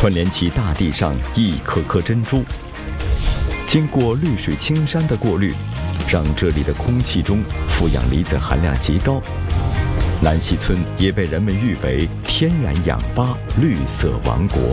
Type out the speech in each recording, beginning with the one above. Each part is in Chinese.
串联起大地上一颗颗珍珠。经过绿水青山的过滤，让这里的空气中负氧离子含量极高。南溪村也被人们誉为天然氧吧绿色王国。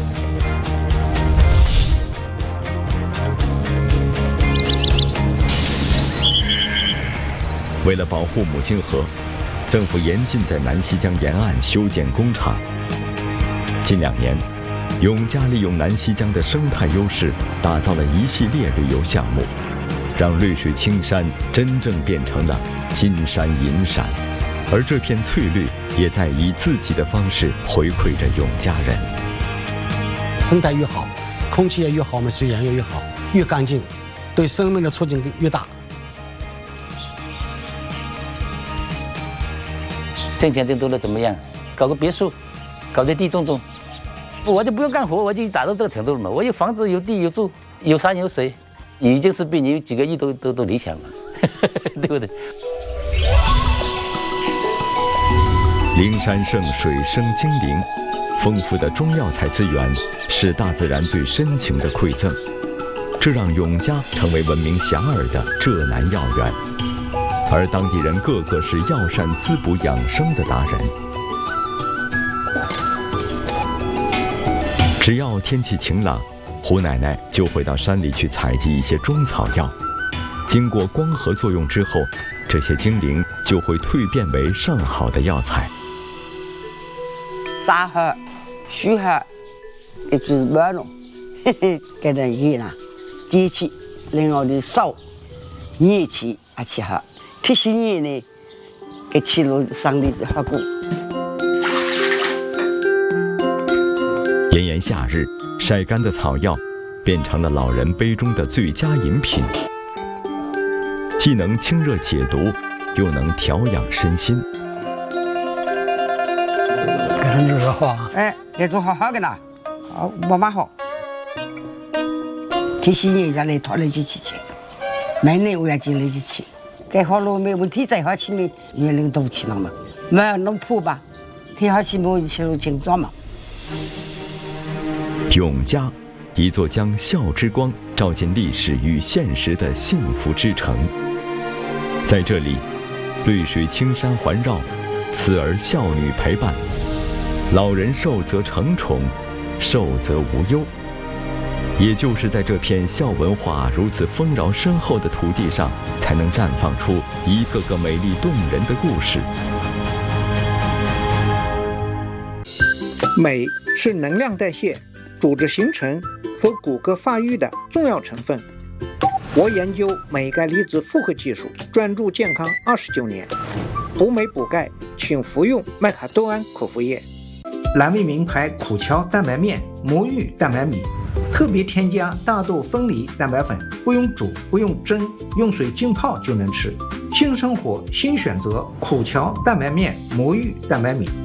为了保护母亲河，政府严禁在南溪江沿岸修建工厂。近2年，永嘉利用南溪江的生态优势，打造了一系列旅游项目，让绿水青山真正变成了金山银山。而这片翠绿也在以自己的方式回馈着永嘉人。 生态越好，空气也越好，我们水源也越好，越干净，对生命的促进越大。 挣钱挣多了怎么样？搞个别墅，搞个地种种，我就不用干活，我就达到这个程度了嘛。我有房子有地有住有山有水，已经是比你几个亿都理想了，对不对？ 灵山圣水生精灵，丰富的中药材资源是大自然最深情的馈赠，这让永嘉成为闻名遐迩的浙南药园，而当地人个个是药膳滋补养生的达人。只要天气晴朗，胡奶奶就会到山里去采集一些中草药，经过光合作用之后，这些精灵就会蜕变为上好的药材。 沙核、树核，一只毛绒，给人热啦，节气，另外的烧、热气啊吃好，特些热呢，给吃了身体好过。 炎炎夏日，晒干的草药变成了老人杯中的最佳饮品，既能清热解毒，又能调养身心。 给人热好啊！ 哎，这做好好的啦，好，我蛮好。特些热下来拖来就吃，每年我也进来就吃，盖好了没问题，再好吃没年龄都吃了嘛，没有弄破吧，挺好吃没吃了清早嘛。 永嘉，一座将笑之光照进历史与现实的幸福之城。在这里，绿水青山环绕，慈儿孝女陪伴，老人寿则承宠，寿则无忧。也就是在这片孝文化如此丰饶深厚的土地上，才能绽放出一个个美丽动人的故事。 镁是能量代谢、组织形成和骨骼发育的重要成分。我研究镁钙离子复合技术，专注健康29年。补镁补钙，请服用麦卡多胺口服液。蓝味名牌苦荞蛋白面、魔芋蛋白米，特别添加大豆分离蛋白粉，不用煮，不用蒸，用水浸泡就能吃。新生活新选择，苦荞蛋白面、魔芋蛋白米。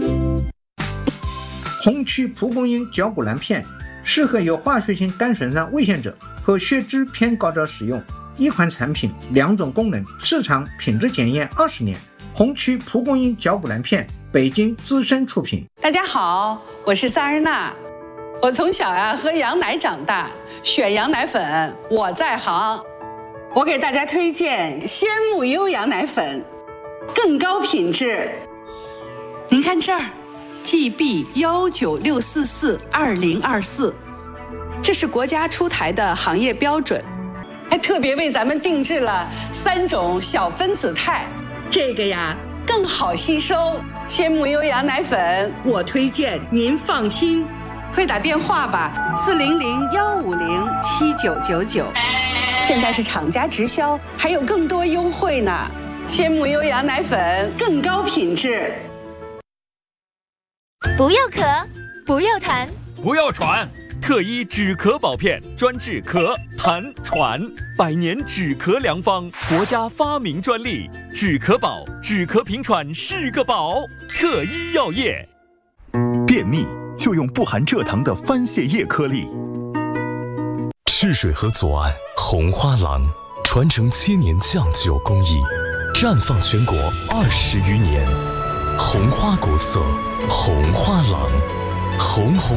红曲蒲公英胶骨蓝片适合有化学性肝损伤危险者和血脂偏高者使用。一款产品2种功能，市场品质检验20年。红曲蒲公英胶骨蓝片，北京资深出品。 大家好，我是萨日娜。我从小喝羊奶长大，选羊奶粉我在行。我给大家推荐鲜木优羊奶粉，更高品质。您看这儿，GB196442024，这是国家出台的行业标准，还特别为咱们定制了3种小分子肽，这个更好吸收。鲜木优羊奶粉，我推荐，您放心。快打电话吧，400-150-7999。现在是厂家直销，还有更多优惠呢。鲜木优羊奶粉，更高品质。 不要咳，不要痰， 不要喘，特医止咳宝片，专治咳、痰、喘，100年止咳良方，国家发明专利。止咳宝，止咳平喘是个宝。特医药业。 便秘就用不含蔗糖的番泻叶颗粒。 赤水河左岸红花廊，传承7年酱酒工艺，绽放全国20余年。红花国色，红花廊，红红。